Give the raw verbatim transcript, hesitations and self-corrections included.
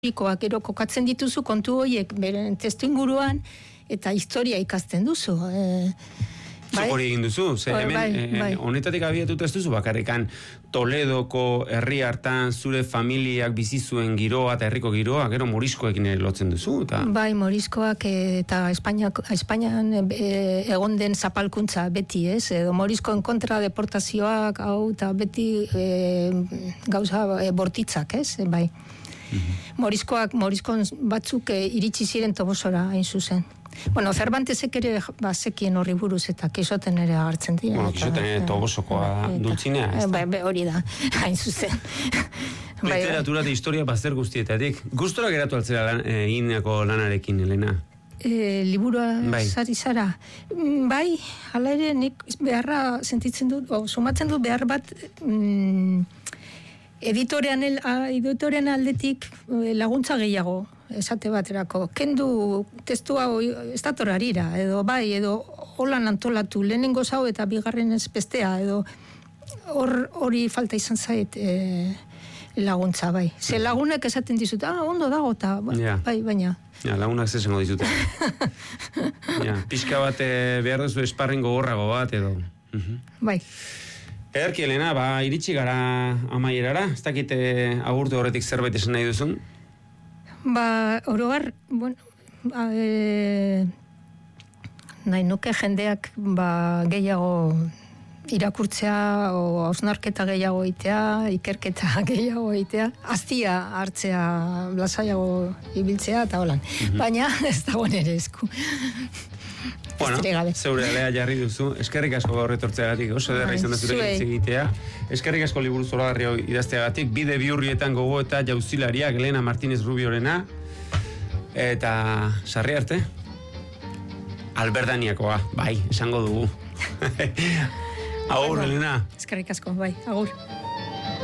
gero kokatzen dituzu kontu horiek beren testu inguruan eta historia ikasten duzu. E, bai? Zuk hori egin duzu, ze hemen bai, eh, bai. honetatik abiatuta ez duzu bakarrikan Toledoko herri hartan zure familiak bizi zuen giroa eta herriko giroa, gero Morizkoekin lotzen duzu? Ta... Bai, Morizkoak eta Espainia, Espainian e, egon den zapalkuntza beti, ez? Edo Morizkoen kontra deportazioak, hau, eta beti e, gauza e, bortitzak, ez? Bai. Mm-hmm. Morizkoak, Morizkoen batzuk e, iritsi ziren Tobosora hain zuzen. Bueno, Cervantesek ere bazekien horri buruz eta Kisoten ere agertzen dira. Bueno, Kisoten ere Tobosokoa dultzinea, ez da? Bai, hori da, hain zuzen. Literatura eta historia bazter guztietatik. Gustora geratu altzera lan, e, egineko lanarekin, Elena? E, liburua bai. Zari zara. Bai, hala ere nik beharra sentitzen dut, o, sumatzen dut behar bat... Mm, Editorean, el, editorean aldetik laguntza gehiago, esate baterako. Kendu testua ez datorarira, edo bai, edo holan antolatu, lehenengo zau eta bigarren ez bestea, edo hori or, falta izan zait e, laguntza, bai. Ze lagunek esaten dizut, ah, ondo dago, eta ja. bai, baina. Ja, lagunak zesengo dizute. ja, pixka bat behar duzu esparren gogorrago bat, edo. Uh-huh. Bai. Ederki, Elena, ba, iritsi gara amaierara, ez dakite agurtu horretik zerbait esan nahi duzun? Ba, oroar, bueno, ba, e, nahi nuke jendeak ba, gehiago irakurtzea, o hausnarketa gehiago itea, ikerketa gehiago itea, aztia hartzea, lasaiago ibiltzea, eta holan. Mm-hmm. Baina, ez dago nere esku. Bueno, zeure alea jarri duzu. Eskerrik asko gaur etortzeagatik, oso derra izan da zure egitea. Eskerrik asko liburu zoragarri idazteagatik, bide bihurrietan gogo eta jauzilariak, Elena Martínez Rubiorena, eta sarri arte, Alberdaniakoa, bai, esango dugu. Agur, Elena. Eskerrik asko, bai, agur.